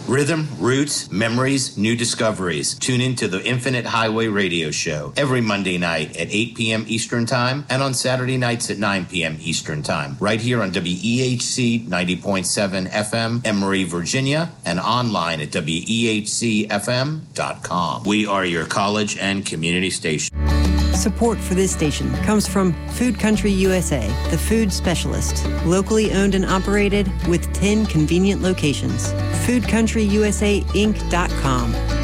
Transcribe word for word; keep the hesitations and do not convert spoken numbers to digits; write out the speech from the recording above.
Rhythm, roots, memories, new discoveries. Tune in to the Infinite Highway Radio Show every Monday night at eight p.m. Eastern Time and on Saturday nights at nine p.m. Eastern Time, right here on W E H C ninety point seven F M, Emory, Virginia, and online at W E H C F M dot com. We are your college and community station. Support for this station comes from Food Country U S A, the food specialist, locally owned and operated with ten convenient locations. food country u s a inc dot com.